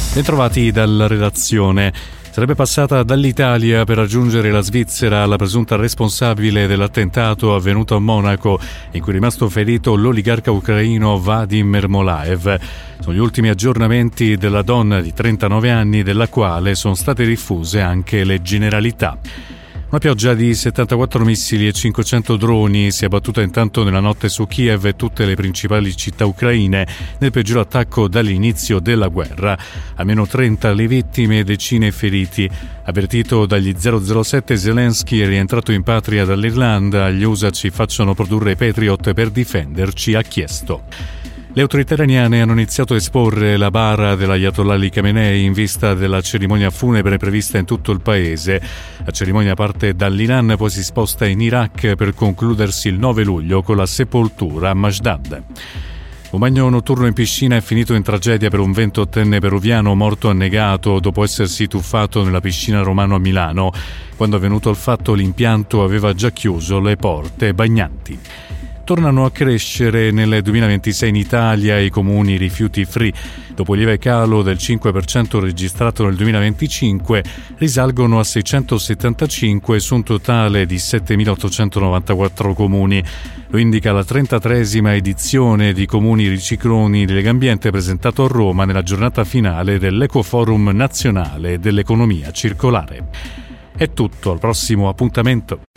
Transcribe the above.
Bentrovati dalla redazione. Sarebbe passata dall'Italia per raggiungere la Svizzera la presunta responsabile dell'attentato avvenuto a Monaco, in cui è rimasto ferito l'oligarca ucraino Vadim Ermolaev. Sono gli ultimi aggiornamenti della donna di 39 anni, della quale sono state diffuse anche le generalità. Una pioggia di 74 missili e 500 droni si è abbattuta intanto nella notte su Kiev e tutte le principali città ucraine nel peggior attacco dall'inizio della guerra. Almeno 30 le vittime e decine i feriti. Avvertito dagli 007, Zelensky è rientrato in patria dall'Irlanda. Gli USA ci facciano produrre Patriot per difenderci, ha chiesto. Le autorità iraniane hanno iniziato a esporre la bara dell'Ayatollah Ali Khamenei in vista della cerimonia funebre prevista in tutto il paese. La cerimonia parte dall'Iran, poi si sposta in Iraq per concludersi il 9 luglio con la sepoltura a Mashdad. Un bagno notturno in piscina è finito in tragedia per un 28enne peruviano morto annegato dopo essersi tuffato nella piscina Romano a Milano. Quando è avvenuto il fatto, l'impianto aveva già chiuso le porte bagnanti. Tornano a crescere nel 2026 in Italia i comuni rifiuti free. Dopo il lieve calo del 5% registrato nel 2025, risalgono a 675 su un totale di 7.894 comuni. Lo indica la 33esima edizione di Comuni Ricicloni di Legambiente, presentato a Roma nella giornata finale dell'Ecoforum Nazionale dell'Economia Circolare. È tutto, al prossimo appuntamento.